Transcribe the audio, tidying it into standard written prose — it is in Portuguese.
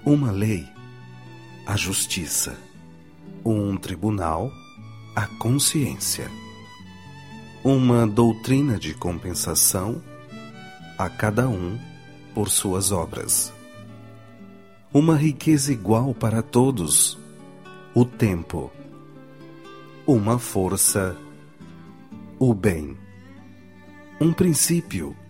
Uma lei, a justiça. Um tribunal, a consciência. Uma doutrina de compensação, a cada um por suas obras. Uma riqueza igual para todos, o tempo. Uma força, o bem. Um princípio,